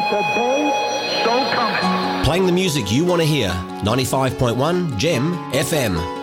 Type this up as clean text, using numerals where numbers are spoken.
Today, so coming. Playing the music you want to hear. 95.1 Gem FM.